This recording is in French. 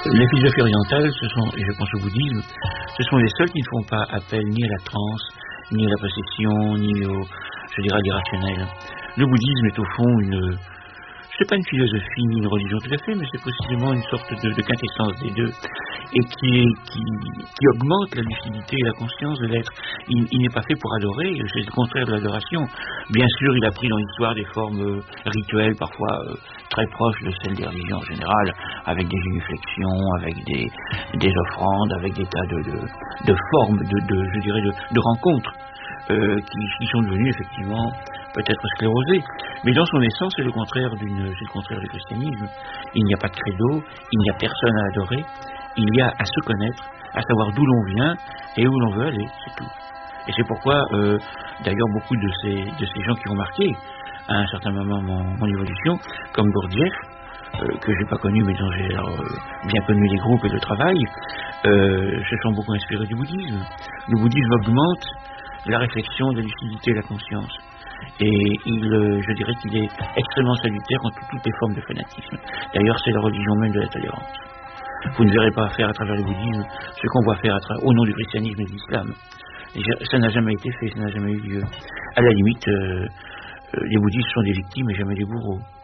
Les philosophies orientales, et je pense au bouddhisme, ce sont les seuls qui ne font pas appel ni à la transe, ni à la possession, ni au, je dirais, à l'irrationnel. Le bouddhisme est au fond c'est pas une philosophie ni une religion tout à fait, mais c'est possiblement une sorte de quintessence des deux, et qui augmente la lucidité et la conscience de l'être. Il n'est pas fait pour adorer, c'est le contraire de l'adoration. Bien sûr, il a pris dans l'histoire des formes rituelles, parfois très proches de celles des religions en général, avec des génuflexions, avec des offrandes, avec des tas de formes, je dirais, de rencontres, qui sont devenues effectivement peut-être sclérosées. Mais dans son essence, c'est le contraire du christianisme. Il n'y a pas de credo, il n'y a personne à adorer, il y a à se connaître, à savoir d'où l'on vient et où l'on veut aller, c'est tout. Et c'est pourquoi, d'ailleurs, beaucoup de ces gens qui ont marqué à un certain moment mon évolution, comme Gurdjieff, que j'ai pas connu mais dont j'ai bien connu les groupes et le travail, se sont beaucoup inspirés du bouddhisme. Le bouddhisme augmente la réflexion, la lucidité et la conscience. Et je dirais qu'il est extrêmement salutaire contre toutes les formes de fanatisme. D'ailleurs, c'est la religion même de la tolérance. Vous ne verrez pas faire à travers le bouddhisme ce qu'on voit faire au nom du christianisme et de l'islam. Ça n'a jamais été fait, ça n'a jamais eu lieu. À la limite, les bouddhistes sont des victimes et jamais des bourreaux.